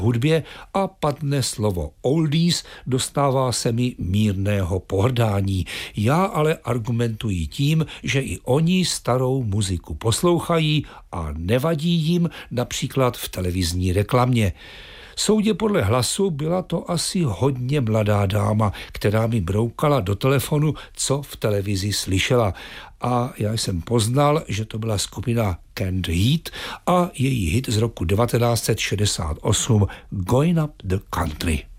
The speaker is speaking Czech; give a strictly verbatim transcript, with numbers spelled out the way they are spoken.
hudbě a padne slovo oldies, dostává se mi mírného pohrdání. Já ale argumentuji tím, že i oni starou muziku poslouchají a nevadí jim například v televizní reklamě. Soudě podle hlasu byla to asi hodně mladá dáma, která mi broukala do telefonu, co v televizi slyšela. A já jsem poznal, že to byla skupina Canned Heat a její hit z roku devatenáct set šedesát osm Going Up the Country.